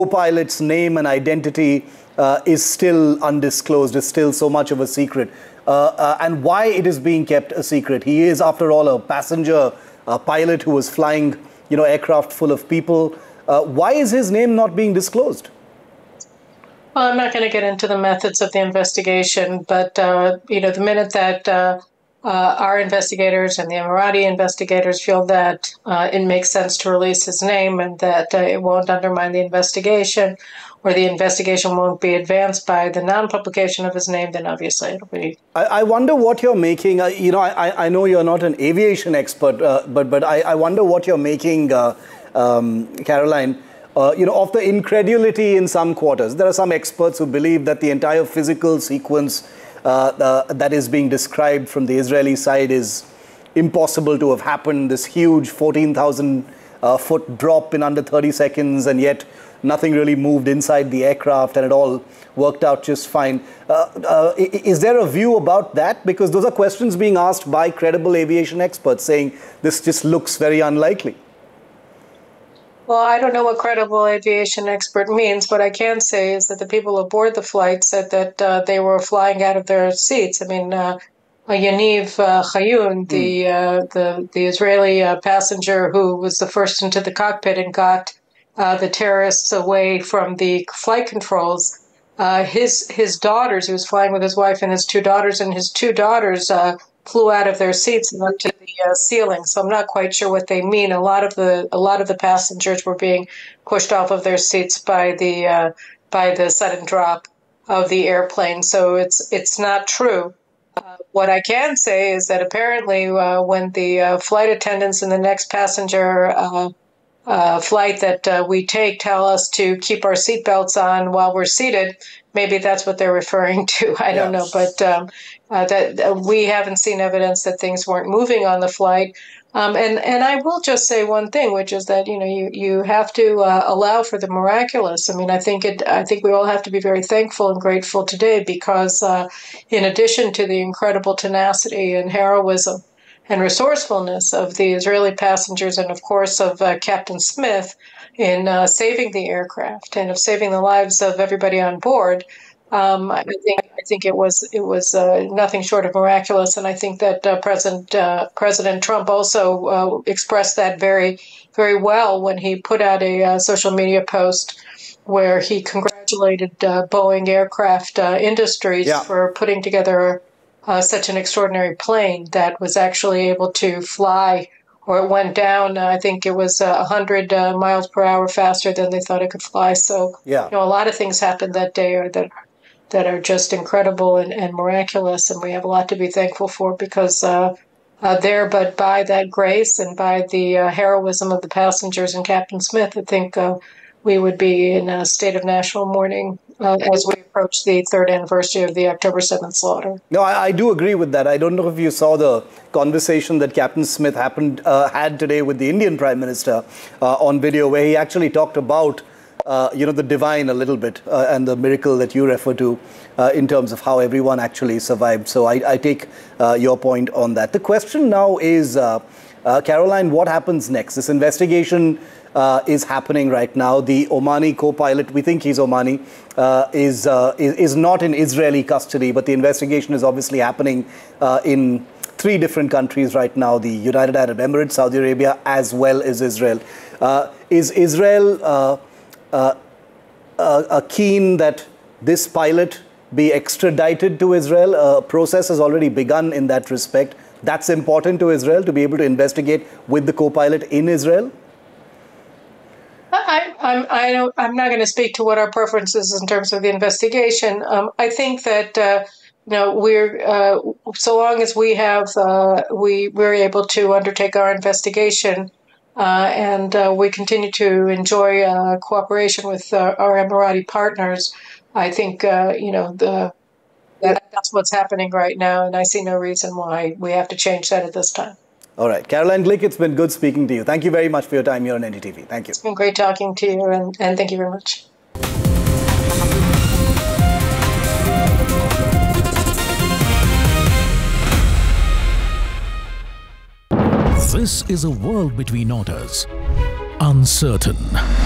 co-pilot's name and identity is still undisclosed, is still so much of a secret. And why it is being kept a secret. He is, after all, a passenger pilot who was flying, aircraft full of people. Why is his name not being disclosed? Well, I'm not going to get into the methods of the investigation, but, the minute that our investigators and the Emirati investigators feel that it makes sense to release his name and that it won't undermine the investigation or the investigation won't be advanced by the non-publication of his name, then obviously it'll be... I wonder what you're making. I know you're not an aviation expert, but I wonder what you're making, Caroline, of the incredulity in some quarters. There are some experts who believe that the entire physical sequence that is being described from the Israeli side is impossible to have happened. This huge 14,000 foot drop in under 30 seconds, and yet nothing really moved inside the aircraft, and it all worked out just fine. Is there a view about that? Because those are questions being asked by credible aviation experts saying this just looks very unlikely. Well, I don't know what credible aviation expert means. What I can say is that the people aboard the flight said that they were flying out of their seats. I mean, Yaniv Chayun, the Israeli passenger who was the first into the cockpit and got the terrorists away from the flight controls, his daughters, he was flying with his wife and his two daughters flew out of their seats and up to the ceiling. So I'm not quite sure what they mean. A lot of the passengers were being pushed off of their seats by the sudden drop of the airplane. So it's not true. What I can say is that apparently when the flight attendants in the next passenger flight that we take tell us to keep our seatbelts on while we're seated, maybe that's what they're referring to. I don't know, but that we haven't seen evidence that things weren't moving on the flight. And I will just say one thing, which is that you have to allow for the miraculous. I mean, I think we all have to be very thankful and grateful today because in addition to the incredible tenacity and heroism and resourcefulness of the Israeli passengers and, of course, of Captain Smith in saving the aircraft and of saving the lives of everybody on board, I think it was nothing short of miraculous, and I think that President Trump also expressed that very, very well when he put out a social media post where he congratulated Boeing Aircraft Industries for putting together such an extraordinary plane that was actually able to fly, or it went down, I think it was 100 miles per hour faster than they thought it could fly. So, a lot of things happened that day that are just incredible and miraculous, and we have a lot to be thankful for because but by that grace and by the heroism of the passengers and Captain Smith, I think we would be in a state of national mourning as we approach the third anniversary of the October 7th slaughter. No, I do agree with that. I don't know if you saw the conversation that Captain Smith had today with the Indian Prime Minister on video, where he actually talked about the divine a little bit and the miracle that you refer to in terms of how everyone actually survived. So I take your point on that. The question now is, Caroline, what happens next? This investigation is happening right now. The Omani co-pilot, we think he's Omani, is not in Israeli custody, but the investigation is obviously happening in 3 different countries right now, the United Arab Emirates, Saudi Arabia, as well as Israel. Is Israel keen that this pilot be extradited to Israel? A process has already begun in that respect. That's important to Israel to be able to investigate with the co-pilot in Israel? I'm not going to speak to what our preference is in terms of the investigation. I think that we're so long as we have we're able to undertake our investigation and we continue to enjoy cooperation with our Emirati partners. I think that's what's happening right now, and I see no reason why we have to change that at this time. All right. Caroline Glick, it's been good speaking to you. Thank you very much for your time here on NDTV. Thank you. It's been great talking to you, and thank you very much. This is a world between orders. Uncertain,